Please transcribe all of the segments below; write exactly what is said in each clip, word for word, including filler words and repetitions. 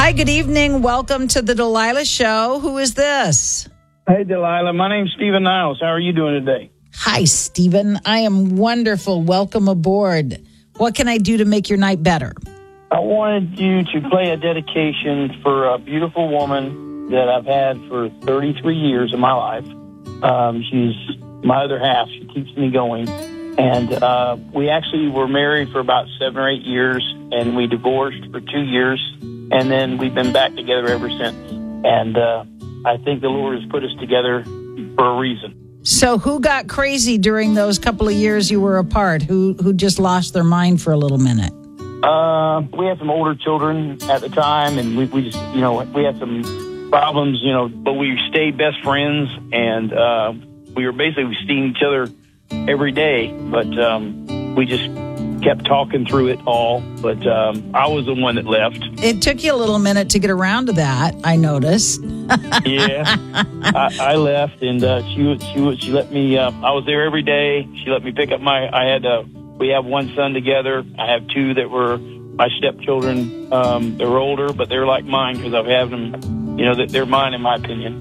Hi, good evening. Welcome to the Delilah Show. Who is this? Hey, Delilah. My name's Stephen Niles. How are you doing today? Hi, Stephen. I am wonderful. Welcome aboard. What can I do to make your night better? I wanted you to play a dedication for a beautiful woman that I've had for thirty-three years of my life. Um, she's my other half. She keeps me going. And uh, we actually were married for about seven or eight years, and we divorced for two years, and then we've been back together ever since. And uh, I think the Lord has put us together for a reason. So who got crazy during those couple of years you were apart? Who who just lost their mind for a little minute? Uh, we had some older children at the time, and we, we just, you know, we had some problems, you know, but we stayed best friends, and uh, we were basically seeing each other every day, but um, we just kept talking through it all. But um, I was the one that left. It took you a little minute to get around to that, I noticed. Yeah, I, I left, and uh, she she she let me. Uh, I was there every day. She let me pick up my. I had. Uh, we have one son together. I have two that were my stepchildren. Um, they're older, but they're like mine because I've had them. You know, that they're mine in my opinion.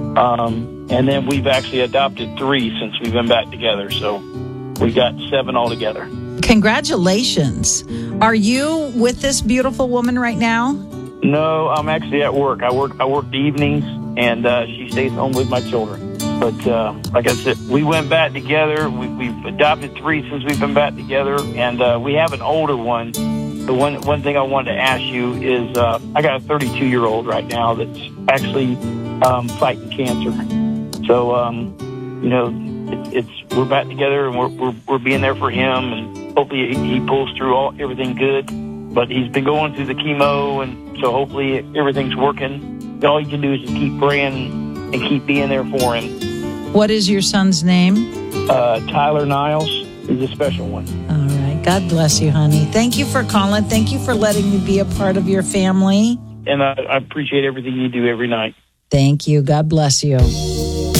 Um, and then we've actually adopted three since we've been back together. So we got seven altogether. Congratulations. Are you with this beautiful woman right now? No, I'm actually at work. I work I work the evenings, and uh, she stays home with my children. But uh, like I said, we went back together. We, we've adopted three since we've been back together, and uh, we have an older one. The one one thing I wanted to ask you is uh, I got a thirty-two-year-old right now that's actually um, fighting cancer. So, um, you know, it's, it's we're back together, and we're, we're we're being there for him, and hopefully he, he pulls through all everything good. But he's been going through the chemo, and so hopefully everything's working. All you can do is just keep praying and keep being there for him. What is your son's name? Uh, Tyler Niles. He's a special one. All right. God bless you, honey. Thank you for calling. Thank you for letting me be a part of your family. And I, I appreciate everything you do every night. Thank you. God bless you.